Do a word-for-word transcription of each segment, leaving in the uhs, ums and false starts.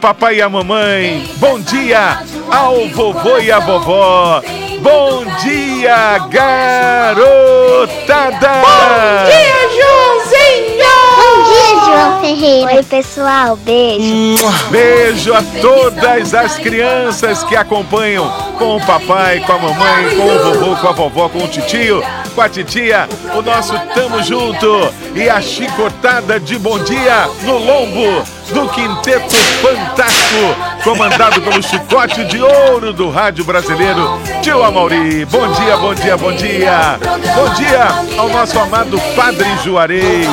papai e a mamãe. Bom dia ao vovô e a vovó. Bom dia, garotada. Bom dia, Joãozinho. Bom dia, João Ferreira. Oi, pessoal, beijo. Beijo a todas as crianças que acompanham com o papai, com a mamãe, com o vovô, com a vovó, com o titio, com a titia, o nosso Tamo Junto e a chicotada de bom dia no lombo do Quinteto Fantástico, comandado pelo chicote de ouro do rádio brasileiro, tio Amauri. Bom dia, bom dia, bom dia. Bom dia ao nosso amado Padre Juarez.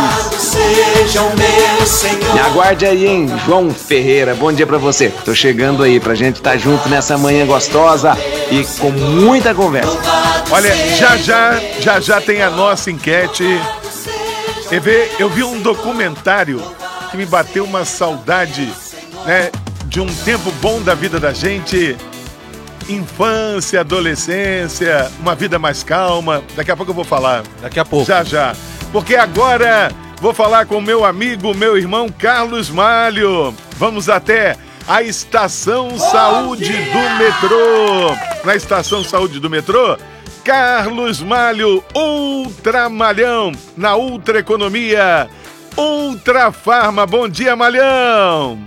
Me aguarde aí, hein, João Ferreira. Bom dia pra você. Tô chegando aí pra gente estar junto nessa manhã gostosa e com muita conversa. Olha, já já, já já tem a nossa enquete. Eu vi, eu vi um documentário que me bateu uma saudade, né, de um tempo bom da vida da gente. Infância, adolescência, uma vida mais calma. Daqui a pouco eu vou falar. Daqui a pouco. Já, já. Porque agora vou falar com meu amigo, meu irmão Carlos Malho. Vamos até a Estação Bom Saúde dia! do Metrô. Na Estação Saúde do Metrô, Carlos Malho, Ultramalhão, na Ultra Economia, Ultra Farma. Bom dia, Malhão.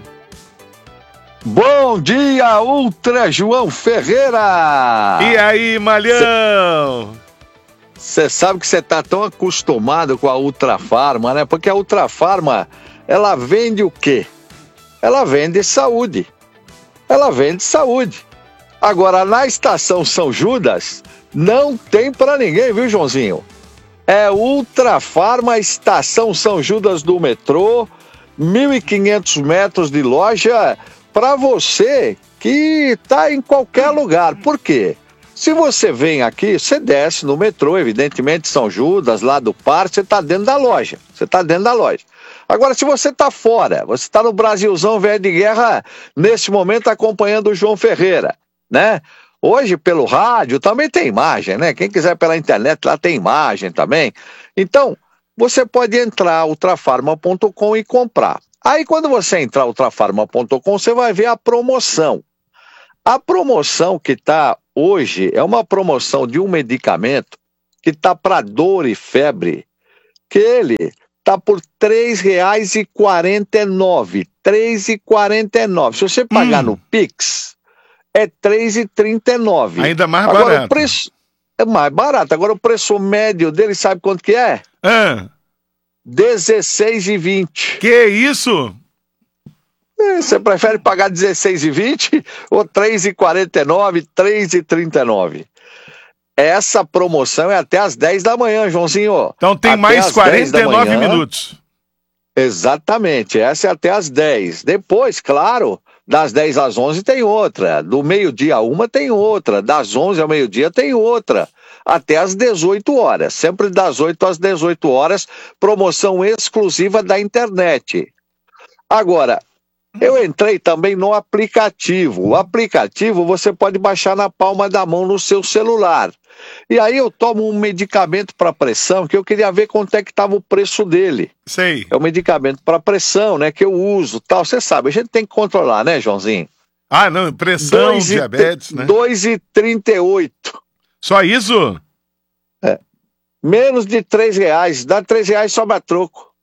Bom dia, Ultra João Ferreira! E aí, Malhão? Você sabe que você tá tão acostumado com a Ultra Farma, né? Porque a Ultra Farma, ela vende o quê? Ela vende saúde. Ela vende saúde. Agora, na Estação São Judas, não tem pra ninguém, viu, Joãozinho? É Ultra Farma, Estação São Judas do metrô, mil e quinhentos metros de loja, para você que está em qualquer lugar. Por quê? Se você vem aqui, você desce no metrô, evidentemente São Judas, lá do parque, você está dentro da loja. Você está dentro da loja. Agora, se você está fora, você está no Brasilzão velho de guerra, nesse momento acompanhando o João Ferreira, né? Hoje, pelo rádio, também tem imagem, né? Quem quiser pela internet, lá tem imagem também. Então, você pode entrar ultrafarma ponto com e comprar. Aí, quando você entrar ultrafarma ponto com, você vai ver a promoção. A promoção que está hoje é uma promoção de um medicamento que está para dor e febre, que ele está por três reais e quarenta e nove centavos. três reais e quarenta e nove centavos. Se você pagar hum. no Pix, é três reais e trinta e nove centavos. Ainda mais Agora, barato. O preço é mais barato. Agora, o preço médio dele, sabe quanto que é? Ah. dezesseis reais e vinte centavos. Que isso? Você prefere pagar dezesseis reais e vinte centavos ou três reais e quarenta e nove centavos, três reais e trinta e nove centavos? Essa promoção é até às dez da manhã, Joãozinho. Então tem até mais quarenta e nove minutos. Exatamente, essa é até às dez. Depois, claro, das dez às onze tem outra. Do meio-dia a uma tem outra. Das onze ao meio-dia tem outra. Até às dezoito horas. Sempre das oito às dezoito horas. Promoção exclusiva da internet. Agora, eu entrei também no aplicativo. O aplicativo você pode baixar na palma da mão no seu celular. E aí eu tomo um medicamento para pressão que eu queria ver quanto é que estava o preço dele. Sei. É um medicamento para pressão, né, que eu uso, tal. Você sabe, a gente tem que controlar, né, Joãozinho? Ah, não, pressão, diabetes, né? dois reais e trinta e oito. Só isso? É. Menos de três reais. Dá três reais, sobra troco.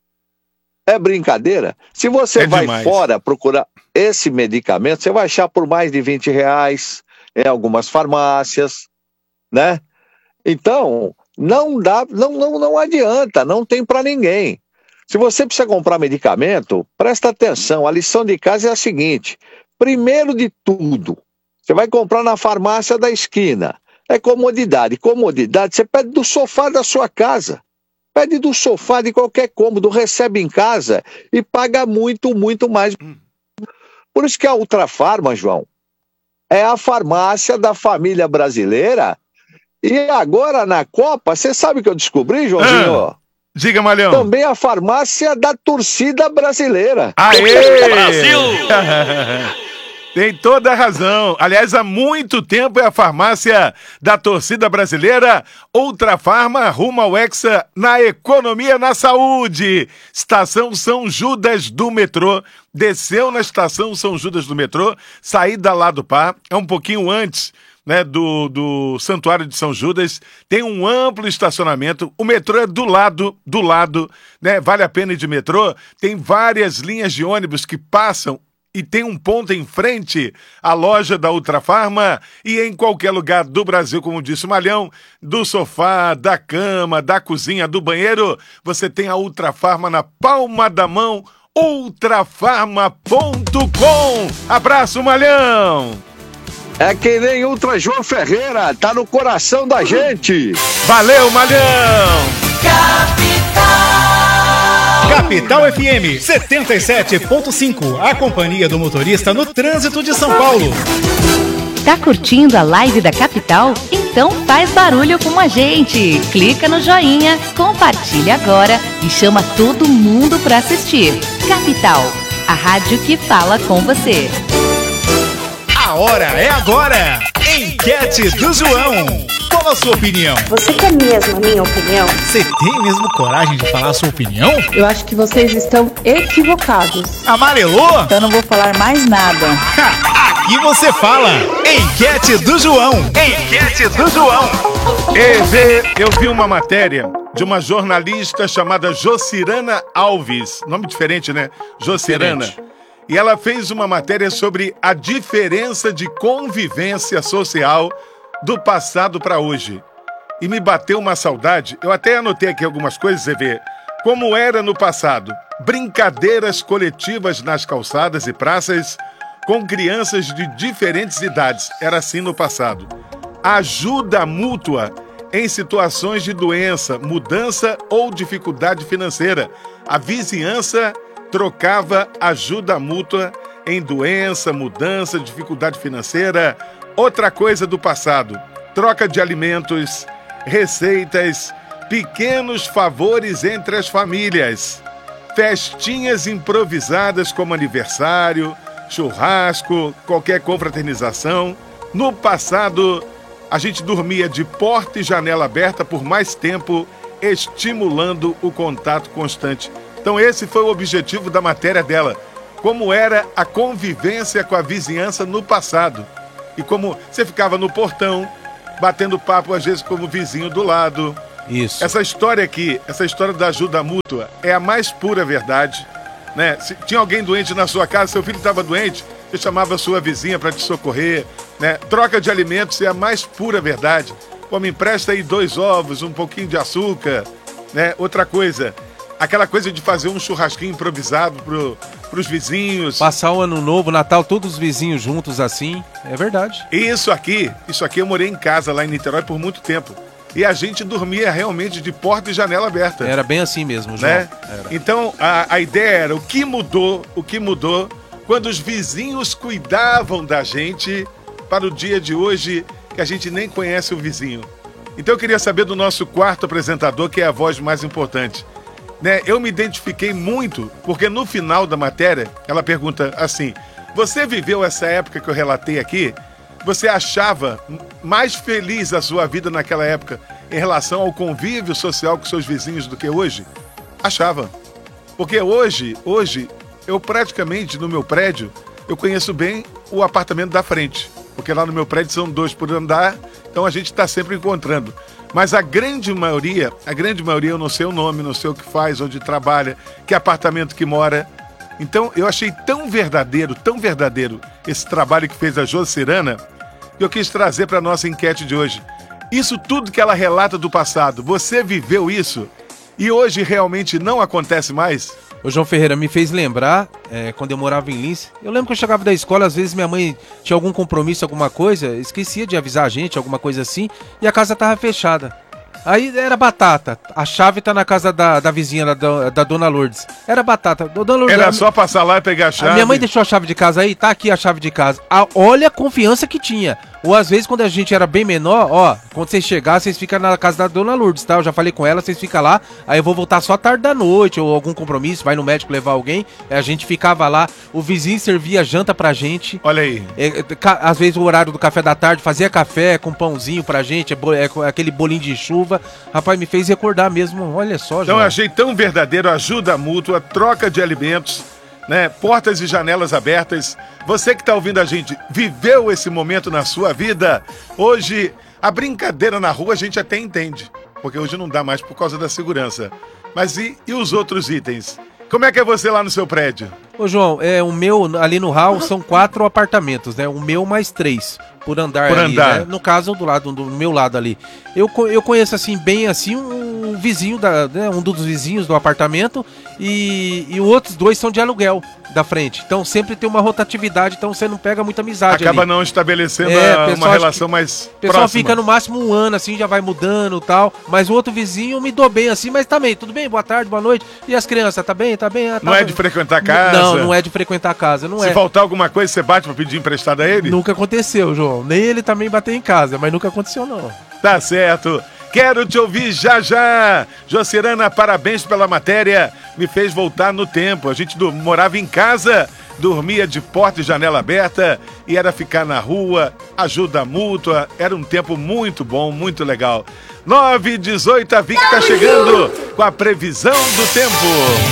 É brincadeira? Se você é vai demais. fora procurar esse medicamento, você vai achar por mais de vinte reais em algumas farmácias, né? Então, não dá, não, não, não adianta, não tem para ninguém. Se você precisa comprar medicamento, presta atenção, a lição de casa é a seguinte: primeiro de tudo, você vai comprar na farmácia da esquina. É comodidade. Comodidade, você pede do sofá da sua casa. Pede do sofá de qualquer cômodo, recebe em casa e paga muito, muito mais. Por isso que a Ultrafarma, João, é a farmácia da família brasileira. E agora na Copa, você sabe o que eu descobri, Joãozinho? Ah, diga, Malhão. Também a farmácia da torcida brasileira. Aê! Brasil! Tem toda a razão. Aliás, há muito tempo é a farmácia da torcida brasileira. Ultrafarma rumo ao Hexa na economia, na saúde. Estação São Judas do metrô. Desceu na estação São Judas do metrô, saída lá do Par, é um pouquinho antes, né, do, do Santuário de São Judas, tem um amplo estacionamento, o metrô é do lado, do lado, né, vale a pena ir de metrô, tem várias linhas de ônibus que passam e tem um ponto em frente à loja da Ultrafarma e em qualquer lugar do Brasil, como disse o Malhão, do sofá, da cama, da cozinha, do banheiro, você tem a Ultrafarma na palma da mão, ultrafarma ponto com. Abraço, Malhão! É que nem Ultra João Ferreira, tá no coração da gente. Valeu, Malhão! Capital! Capital F M setenta e sete ponto cinco, a companhia do motorista no trânsito de São Paulo. Tá curtindo a live da Capital? Então faz barulho com a gente. Clica no joinha, compartilha agora e chama todo mundo para assistir. Capital, a rádio que fala com você. A hora é agora. Enquete do João. Qual a sua opinião? Você quer mesmo a minha opinião? Você tem mesmo coragem de falar a sua opinião? Eu acho que vocês estão equivocados. Amarelou? Então não vou falar mais nada. Aqui você fala. Enquete do João. Enquete do João. Eu vi uma matéria de uma jornalista chamada Jocirana Alves. Nome diferente, né? Jocirana. Diferente. E ela fez uma matéria sobre a diferença de convivência social do passado para hoje. E me bateu uma saudade. Eu até anotei aqui algumas coisas, você vê. Como era no passado. Brincadeiras coletivas nas calçadas e praças com crianças de diferentes idades. Era assim no passado. Ajuda mútua em situações de doença, mudança ou dificuldade financeira. A vizinhança trocava ajuda mútua em doença, mudança, dificuldade financeira. Outra coisa do passado, troca de alimentos, receitas, pequenos favores entre as famílias, festinhas improvisadas como aniversário, churrasco, qualquer confraternização. No passado, a gente dormia de porta e janela aberta por mais tempo, estimulando o contato constante. Então esse foi o objetivo da matéria dela. Como era a convivência com a vizinhança no passado. E como você ficava no portão, batendo papo às vezes como vizinho do lado. Isso. Essa história aqui, essa história da ajuda mútua é a mais pura verdade, né? Se tinha alguém doente na sua casa, seu filho estava doente, você chamava a sua vizinha para te socorrer, né? Troca de alimentos é a mais pura verdade. Pô, me empresta aí dois ovos, um pouquinho de açúcar, né? Outra coisa, aquela coisa de fazer um churrasquinho improvisado pro, pros vizinhos. Passar o ano novo, Natal, todos os vizinhos juntos assim, é verdade. Isso aqui, isso aqui eu morei em casa lá em Niterói por muito tempo. E a gente dormia realmente de porta e janela aberta. Era bem assim mesmo, João. Né? Era. Então, a, a ideia era o que mudou, o que mudou quando os vizinhos cuidavam da gente para o dia de hoje que a gente nem conhece o vizinho. Então eu queria saber do nosso quarto apresentador, que é a voz mais importante. Né? Eu me identifiquei muito, porque no final da matéria, ela pergunta assim, você viveu essa época que eu relatei aqui? Você achava mais feliz a sua vida naquela época em relação ao convívio social com seus vizinhos do que hoje? Achava. Porque hoje, hoje, eu praticamente, no meu prédio, eu conheço bem o apartamento da frente. Porque lá no meu prédio são dois por andar, então a gente está sempre encontrando. Mas a grande maioria, a grande maioria eu não sei o nome, não sei o que faz, onde trabalha, que apartamento que mora. Então eu achei tão verdadeiro, tão verdadeiro esse trabalho que fez a Jocirana, que eu quis trazer para a nossa enquete de hoje. Isso tudo que ela relata do passado, você viveu isso e hoje realmente não acontece mais? O João Ferreira me fez lembrar, é, quando eu morava em Lins, eu lembro que eu chegava da escola, às vezes minha mãe tinha algum compromisso, alguma coisa, esquecia de avisar a gente, alguma coisa assim, e a casa tava fechada. Aí era batata, a chave tá na casa da, da vizinha, da, da Dona Lourdes. Era batata. Dona Lourdes, era só passar lá e pegar a chave. A minha mãe deixou a chave de casa aí, tá aqui a chave de casa. A, olha a confiança que tinha. Ou às vezes, quando a gente era bem menor, ó, quando vocês chegarem, vocês ficam na casa da dona Lourdes, tá? Eu já falei com ela, vocês ficam lá, aí eu vou voltar só tarde da noite, ou algum compromisso, vai no médico levar alguém, a gente ficava lá, o vizinho servia janta pra gente. Olha aí. É, às vezes o horário do café da tarde, fazia café com pãozinho pra gente, é, é, aquele bolinho de chuva. Rapaz, me fez recordar mesmo, olha só, Então João. eu achei tão verdadeiro, ajuda mútua, troca de alimentos, né? Portas e janelas abertas. Você que está ouvindo a gente, viveu esse momento na sua vida? Hoje, a brincadeira na rua a gente até entende, porque hoje não dá mais por causa da segurança. Mas e, e os outros itens? Como é que é você lá no seu prédio? Ô, João, é, o meu, ali no hall, são quatro apartamentos, né? O meu mais três, por andar por ali, andar. Né? No caso, do lado do meu lado ali. Eu, eu conheço, assim, bem assim, um, um vizinho, da, né? um dos vizinhos do apartamento e, e os outros dois são de aluguel da frente. Então, sempre tem uma rotatividade, então você não pega muita amizade Acaba ali. não estabelecendo É, uma relação mais O pessoal próxima. fica no máximo um ano, assim, já vai mudando e tal. Mas o outro vizinho me dou bem, assim, mas também, tudo bem? Boa tarde, boa noite. E as crianças, tá bem? Tá bem? Ah, tá Não é bem. de frequentar a casa? Não, não é de frequentar a casa, não Se é. faltar alguma coisa, você bate pra pedir emprestado a ele? Nunca aconteceu, João. Nem ele também bateu em casa, mas nunca aconteceu, não. Tá certo. Quero te ouvir já já. Jocirana, parabéns pela matéria. Me fez voltar no tempo. A gente do- morava em casa, dormia de porta e janela aberta e era ficar na rua, ajuda mútua. Era um tempo muito bom, muito legal. nove e dezoito, a Vic tá chegando com a previsão do tempo.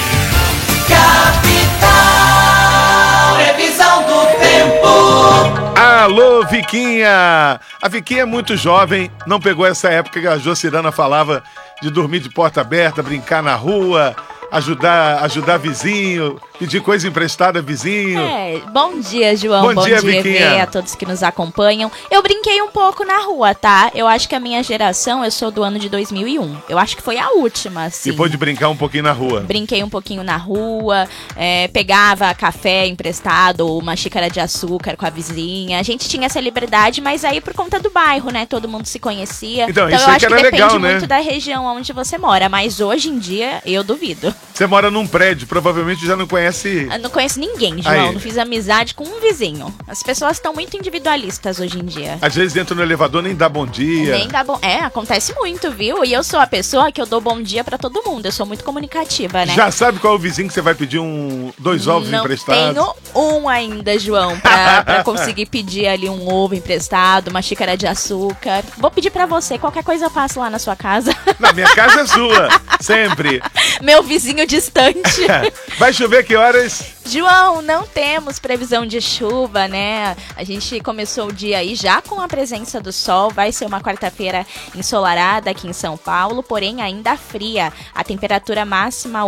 Capital, previsão do tempo. Alô, Viquinha! A Viquinha é muito jovem, não pegou essa época que a Jocirana falava de dormir de porta aberta, brincar na rua, ajudar, ajudar vizinho, pedir coisa emprestada a vizinho. É, bom dia, João. Bom Bom, dia, dia, Viquinha. Vê, a todos que nos acompanham. Eu brinquei um pouco na rua, tá? Eu acho que a minha geração, eu sou do ano de dois mil e um. Eu acho que foi a última, assim. E pôde brincar um pouquinho na rua. Brinquei um pouquinho na rua, é, pegava café emprestado ou uma xícara de açúcar com a vizinha. A gente tinha essa liberdade, mas aí por conta do bairro, né? Todo mundo se conhecia. Então, então isso eu aí acho que que era depende legal, né? muito da região onde você mora. Mas hoje em dia, eu duvido. Você mora num prédio, provavelmente já não conhece... Eu não conheço ninguém, João. Aí. Não fiz amizade com um vizinho. As pessoas estão muito individualistas hoje em dia. Às vezes entra no elevador, nem dá bom dia. Nem dá bom. É, acontece muito, viu? E eu sou a pessoa que eu dou bom dia pra todo mundo. Eu sou muito comunicativa, né? Já sabe qual é o vizinho que você vai pedir um, dois ovos Não emprestados? tenho um ainda, João, pra, pra conseguir pedir ali um ovo emprestado, uma xícara de açúcar. Vou pedir pra você, qualquer coisa eu passo lá na sua casa. Na minha casa é sua, sempre. Meu vizinho distante. Vai chover que horas? João, não temos previsão de chuva, né? A gente começou o dia aí já com a presença do sol. Vai ser uma quarta-feira ensolarada aqui em São Paulo, porém ainda fria. A temperatura máxima